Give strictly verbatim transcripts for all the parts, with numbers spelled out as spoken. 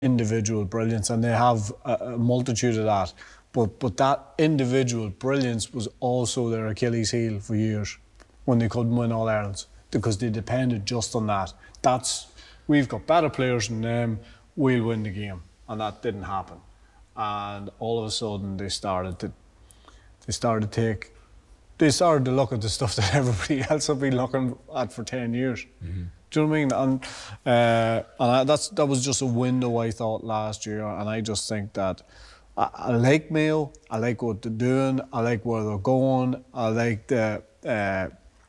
individual brilliance, and they have a, a multitude of that. But but that individual brilliance was also their Achilles heel for years when they couldn't win All Irelands, because they depended just on that. That's we've got better players than them, we'll win the game, and that didn't happen. And all of a sudden they started to they started to take they started to look at the stuff that everybody else had been looking at for ten years. Mm-hmm. Do you know what I mean? And uh, and I, that's that was just a window, I thought, last year, and I just think that I, I like Mayo, I like what they're doing, I like where they're going, I like the uh,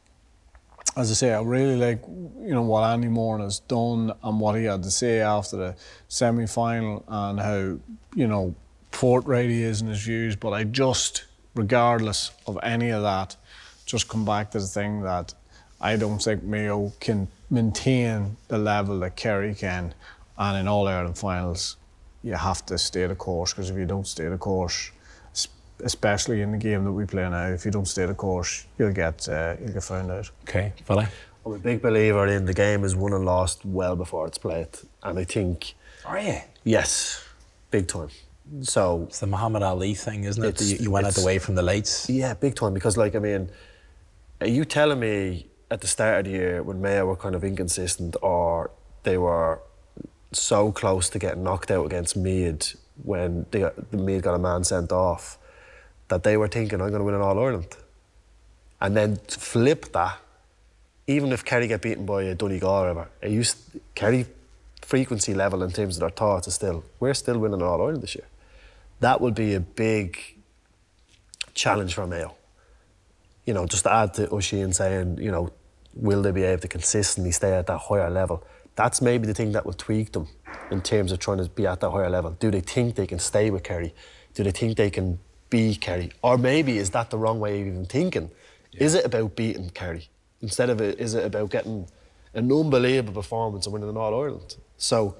as I say, I really like you know what Andy Moran has done and what he had to say after the semi-final, and how you know forthright he is in his views. But I just, regardless of any of that, just come back to the thing that I don't think Mayo can maintain the level that Kerry can, and in All Ireland finals you have to stay the course, because if you don't stay the course, especially in the game that we play now, if you don't stay the course, you'll get uh, you'll get found out. Okay, Philly? I'm a big believer in the game is won and lost well before it's played, and I think. Are you? Yes, big time. So it's the Muhammad Ali thing, isn't it? You, you went out away from the lights. Yeah, big time. Because, like, I mean, are you telling me at the start of the year when Mayo were kind of inconsistent, or they were so close to getting knocked out against Meath when they got, the Meath got a man sent off, that they were thinking, I'm going to win an All-Ireland? And then to flip that, even if Kerry get beaten by a Donegal or whatever, are you st- Kerry frequency level in terms of their thoughts is still, we're still winning an All-Ireland this year. That would be a big challenge for Mayo. You know, just to add to Oisin saying, you know, will they be able to consistently stay at that higher level? That's maybe the thing that will tweak them in terms of trying to be at that higher level. Do they think they can stay with Kerry? Do they think they can be Kerry? Or maybe is that the wrong way of even thinking? Yeah. Is it about beating Kerry? Instead of it, is it about getting an unbelievable performance and winning an All-Ireland? So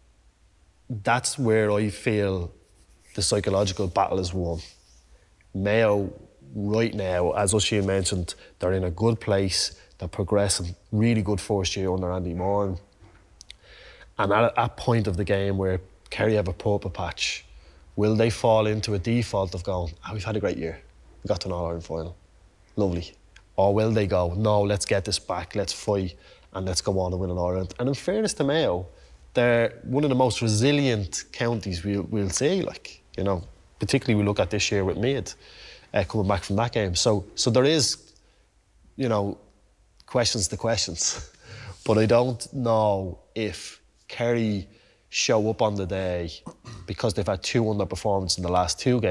that's where I feel the psychological battle is won. Mayo, right now, as Oisin mentioned, they're in a good place, they're progressing, really good first year under Andy Moran. And at a point of the game where Kerry have a purple patch, will they fall into a default of going, oh, we've had a great year, we got to an All-Ireland final, lovely? Or will they go, no, let's get this back, let's fight, and let's go on and win an All-Ireland? And in fairness to Mayo, they're one of the most resilient counties we'll, we'll see, like, you know, particularly we look at this year with Meath uh, coming back from that game. So, so there is, you know, questions to questions, but I don't know if Kerry show up on the day because they've had two underperformances in the last two games.